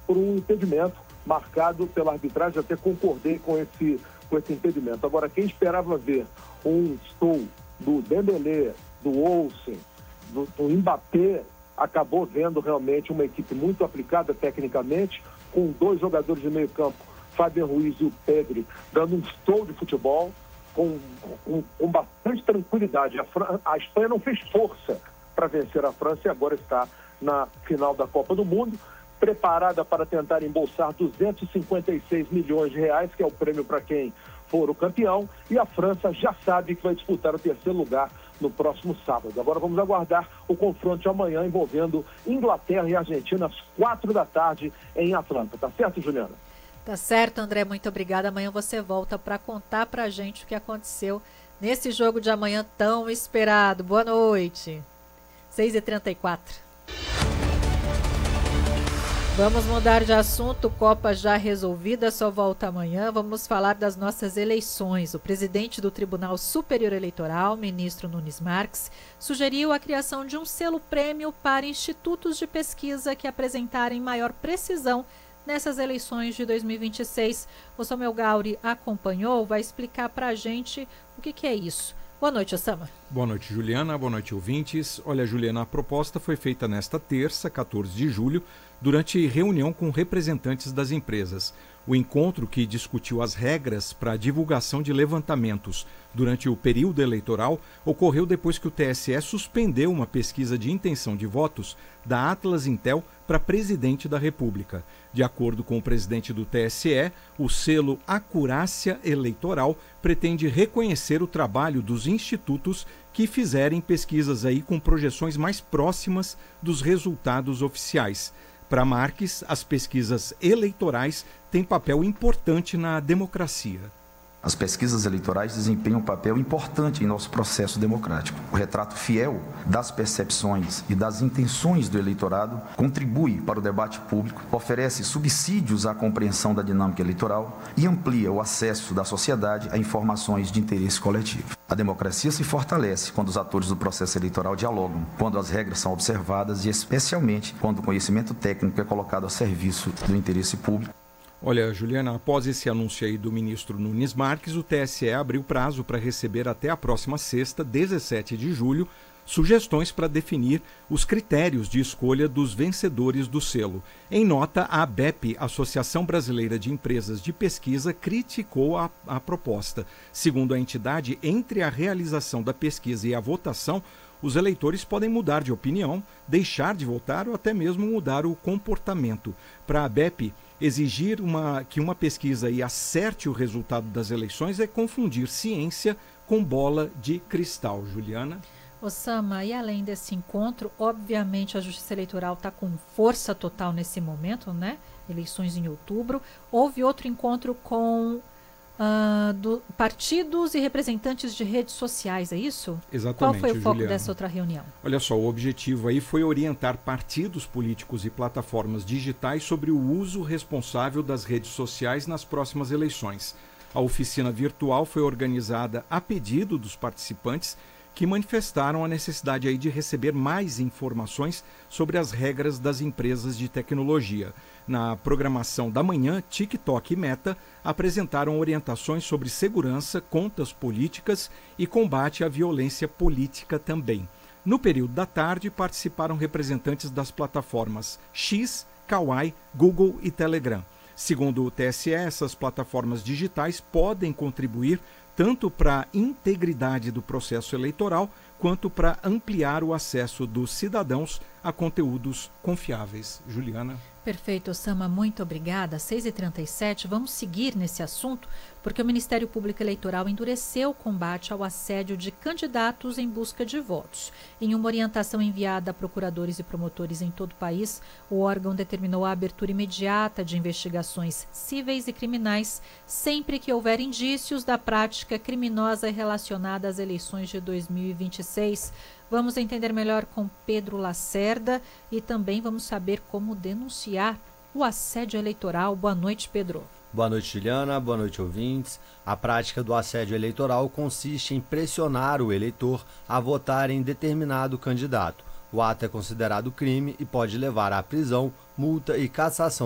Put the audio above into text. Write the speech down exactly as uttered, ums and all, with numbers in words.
por um impedimento marcado pela arbitragem. Até concordei com esse, com esse impedimento. Agora, quem esperava ver um Stoll do Dembélé, do Olsen, do, do Mbappé, acabou vendo realmente uma equipe muito aplicada tecnicamente, com dois jogadores de meio campo, Fabian Ruiz e o Pedri, dando um show de futebol com, com, com bastante tranquilidade. A, Fran... a Espanha não fez força para vencer a França e agora está na final da Copa do Mundo, preparada para tentar embolsar duzentos e cinquenta e seis milhões de reais, que é o prêmio para quem for o campeão, e a França já sabe que vai disputar o terceiro lugar no próximo sábado. Agora vamos aguardar o confronto de amanhã envolvendo Inglaterra e Argentina às quatro da tarde em Atlanta. Tá certo, Juliana? Tá certo, André. Muito obrigada. Amanhã você volta para contar pra gente o que aconteceu nesse jogo de amanhã tão esperado. Boa noite. seis e trinta e quatro. Vamos mudar de assunto, Copa já resolvida, só volta amanhã. Vamos falar das nossas eleições. O presidente do Tribunal Superior Eleitoral, ministro Nunes Marques, sugeriu a criação de um selo prêmio para institutos de pesquisa que apresentarem maior precisão nessas eleições de dois mil e vinte e seis. O Samuel Gauri acompanhou, vai explicar para a gente o que, que é isso. Boa noite, Osama. Boa noite, Juliana. Boa noite, ouvintes. Olha, Juliana, a proposta foi feita nesta terça, quatorze de julho, durante reunião com representantes das empresas. O encontro, que discutiu as regras para a divulgação de levantamentos durante o período eleitoral, ocorreu depois que o T S E suspendeu uma pesquisa de intenção de votos da Atlas Intel para presidente da República. De acordo com o presidente do T S E, o selo Acurácia Eleitoral pretende reconhecer o trabalho dos institutos que fizerem pesquisas aí com projeções mais próximas dos resultados oficiais. Para Marques, as pesquisas eleitorais têm papel importante na democracia. As pesquisas eleitorais desempenham um papel importante em nosso processo democrático. O retrato fiel das percepções e das intenções do eleitorado contribui para o debate público, oferece subsídios à compreensão da dinâmica eleitoral e amplia o acesso da sociedade a informações de interesse coletivo. A democracia se fortalece quando os atores do processo eleitoral dialogam, quando as regras são observadas e especialmente quando o conhecimento técnico é colocado a serviço do interesse público. Olha, Juliana, após esse anúncio aí do ministro Nunes Marques, o T S E abriu prazo para receber até a próxima sexta, dezessete de julho, sugestões para definir os critérios de escolha dos vencedores do selo. Em nota, a ABEP, Associação Brasileira de Empresas de Pesquisa, criticou a, a proposta. Segundo a entidade, entre a realização da pesquisa e a votação, os eleitores podem mudar de opinião, deixar de votar ou até mesmo mudar o comportamento. Para a ABEP, exigir uma, que uma pesquisa aí acerte o resultado das eleições é confundir ciência com bola de cristal. Juliana? Osama, e além desse encontro, obviamente a Justiça Eleitoral está com força total nesse momento, né? Eleições em outubro. Houve outro encontro com uh, do, partidos e representantes de redes sociais, é isso? Exatamente, Qual foi o foco Juliana. dessa outra reunião? Olha só, o objetivo aí foi orientar partidos políticos e plataformas digitais sobre o uso responsável das redes sociais nas próximas eleições. A oficina virtual foi organizada a pedido dos participantes, que manifestaram a necessidade aí de receber mais informações sobre as regras das empresas de tecnologia. Na programação da manhã, TikTok e Meta apresentaram orientações sobre segurança, contas políticas e combate à violência política também. No período da tarde, participaram representantes das plataformas X, Kawaii, Google e Telegram. Segundo o T S E, essas plataformas digitais podem contribuir tanto para a integridade do processo eleitoral, quanto para ampliar o acesso dos cidadãos a conteúdos confiáveis. Juliana? Perfeito, Osama, muito obrigada. seis e trinta e sete, vamos seguir nesse assunto, porque o Ministério Público Eleitoral endureceu o combate ao assédio de candidatos em busca de votos. Em uma orientação enviada a procuradores e promotores em todo o país, o órgão determinou a abertura imediata de investigações cíveis e criminais sempre que houver indícios da prática criminosa relacionada às eleições de dois mil e vinte e seis. Vamos entender melhor com Pedro Lacerda e também vamos saber como denunciar o assédio eleitoral. Boa noite, Pedro. Boa noite, Juliana. Boa noite, ouvintes. A prática do assédio eleitoral consiste em pressionar o eleitor a votar em determinado candidato. O ato é considerado crime e pode levar à prisão, multa e cassação